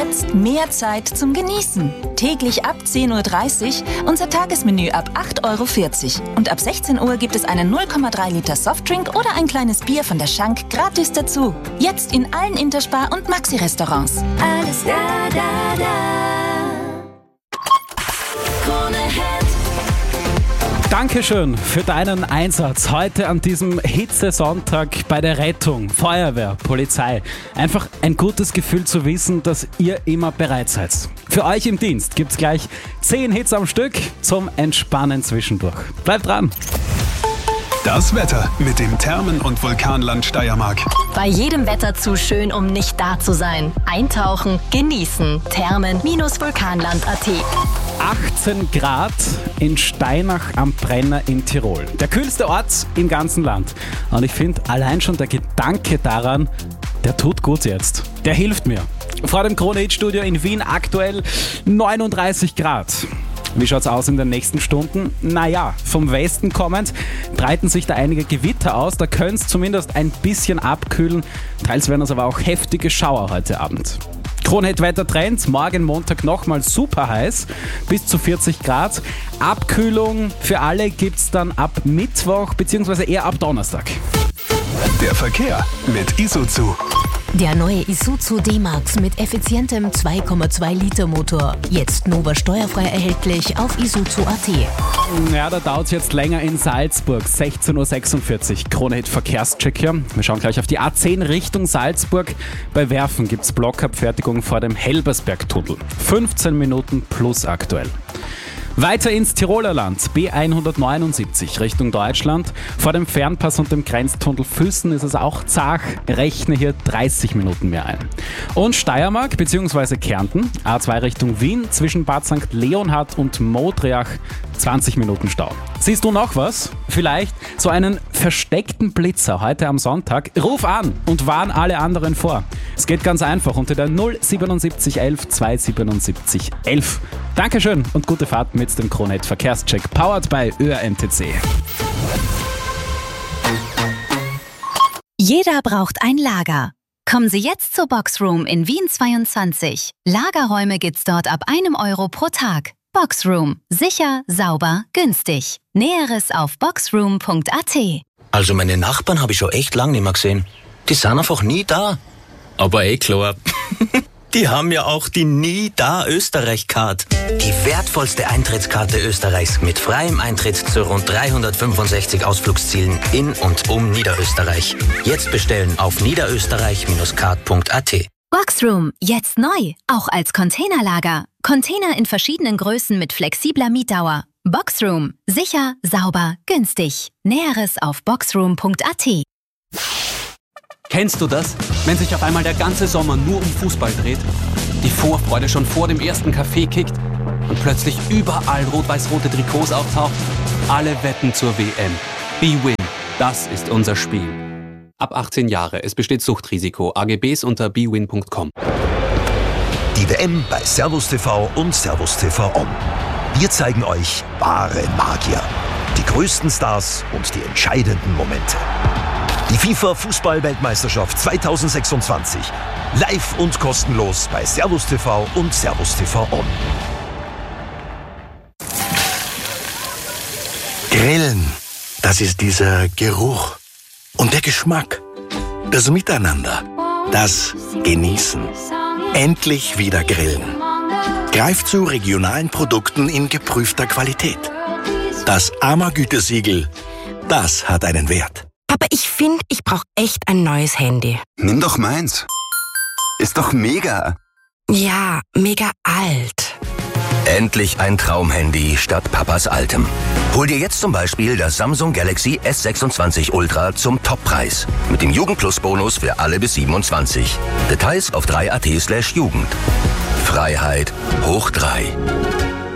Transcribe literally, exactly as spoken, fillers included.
Jetzt mehr Zeit zum Genießen. Täglich ab zehn Uhr dreißig unser Tagesmenü ab acht Euro vierzig. Und ab sechzehn Uhr gibt es einen null Komma drei Liter Softdrink oder ein kleines Bier von der Schank gratis dazu. Jetzt in allen Interspar- und Maxi-Restaurants. Alles da, da, da. Krone Hit. Dankeschön für deinen Einsatz heute an diesem Hitzesonntag bei der Rettung, Feuerwehr, Polizei. Einfach ein gutes Gefühl zu wissen, dass ihr immer bereit seid. Für euch im Dienst gibt's gleich zehn Hits am Stück zum Entspannen zwischendurch. Bleibt dran! Das Wetter mit dem Thermen- und Vulkanland Steiermark. Bei jedem Wetter zu schön, um nicht da zu sein. Eintauchen, genießen. Thermen Vulkanland Punkt at. achtzehn Grad in Steinach am Brenner in Tirol. Der kühlste Ort im ganzen Land. Und ich finde, allein schon der Gedanke daran, der tut gut jetzt. Der hilft mir. Vor dem Krone-Hit-Studio in Wien aktuell neununddreißig Grad. Wie schaut's aus in den nächsten Stunden? Naja, vom Westen kommend breiten sich da einige Gewitter aus. Da könnte es zumindest ein bisschen abkühlen. Teils werden es aber auch heftige Schauer heute Abend. Krone-Hit-Wettertrends, morgen Montag nochmal super heiß, bis zu vierzig Grad. Abkühlung für alle gibt's dann ab Mittwoch bzw. eher ab Donnerstag. Der Verkehr mit Isuzu. Der neue Isuzu D-Max mit effizientem zwei Komma zwei Liter Motor. Jetzt Nova steuerfrei erhältlich auf isuzu Punkt at. Ja, da dauert es jetzt länger in Salzburg. sechzehn Uhr sechsundvierzig. Krone-Hit Verkehrscheck hier. Wir schauen gleich auf die A zehn Richtung Salzburg. Bei Werfen gibt es Blockabfertigung vor dem Helbersberg-Tunnel. fünfzehn Minuten plus aktuell. Weiter ins Tiroler Land, B hundertneunundsiebzig Richtung Deutschland. Vor dem Fernpass und dem Grenztunnel Füssen ist es auch zart. Rechne hier dreißig Minuten mehr ein. Und Steiermark bzw. Kärnten, A zwei Richtung Wien, zwischen Bad Sankt Leonhard und Modriach, zwanzig Minuten Stau. Siehst du noch was? Vielleicht so einen versteckten Blitzer heute am Sonntag? Ruf an und warn alle anderen vor. Es geht ganz einfach unter der null siebenundsiebzig elf zweihundertsiebenundsiebzig elf. Dankeschön und gute Fahrt mit dem Krone-Hit Verkehrscheck, powered by Ö R N T C. Jeder braucht ein Lager. Kommen Sie jetzt zur Boxroom in Wien zweiundzwanzig. Lagerräume gibt's dort ab einem Euro pro Tag. Boxroom. Sicher, sauber, günstig. Näheres auf boxroom Punkt at. Also meine Nachbarn habe ich schon echt lange nicht mehr gesehen. Die sind einfach nie da. Aber eh klar. Die haben ja auch die Nie-Da-Österreich-Card. Die wertvollste Eintrittskarte Österreichs mit freiem Eintritt zu rund dreihundertfünfundsechzig Ausflugszielen in und um Niederösterreich. Jetzt bestellen auf niederösterreich Card Punkt at. Boxroom. Jetzt neu. Auch als Containerlager. Container in verschiedenen Größen mit flexibler Mietdauer. Boxroom. Sicher, sauber, günstig. Näheres auf boxroom Punkt at. Kennst du das? Wenn sich auf einmal der ganze Sommer nur um Fußball dreht, die Vorfreude schon vor dem ersten Kaffee kickt und plötzlich überall rot-weiß-rote Trikots auftaucht? Alle wetten zur W M. B-Win, das ist unser Spiel. Ab achtzehn Jahre, es besteht Suchtrisiko. A G Bs unter b win Punkt com. Die W M bei Servus T V und Servus T V On. Wir zeigen euch wahre Magier, die größten Stars und die entscheidenden Momente. Die FIFA-Fußball-Weltmeisterschaft zweitausendsechsundzwanzig. Live und kostenlos bei Servus T V und Servus T V On. Grillen, das ist dieser Geruch und der Geschmack. Das Miteinander, das Genießen. Endlich wieder grillen. Greift zu regionalen Produkten in geprüfter Qualität. Das A M A-Gütesiegel, das hat einen Wert. Aber ich finde, ich brauche echt ein neues Handy. Nimm doch meins. Ist doch mega. Ja, mega alt. Endlich ein Traumhandy statt Papas altem. Hol dir jetzt zum Beispiel das Samsung Galaxy S sechsundzwanzig Ultra zum Toppreis. Mit dem Jugend-Plus-Bonus für alle bis siebenundzwanzig. Details auf drei Punkt at slash Jugend. Freiheit hoch drei.